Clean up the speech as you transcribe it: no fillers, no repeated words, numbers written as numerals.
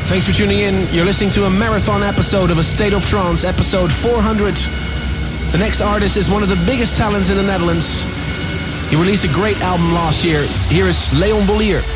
Thanks for tuning in. You're listening to a marathon episode of A State of Trance, episode 400. The next artist is one of the biggest talents in the Netherlands. He released a great album last year. Here is Leon Bollier.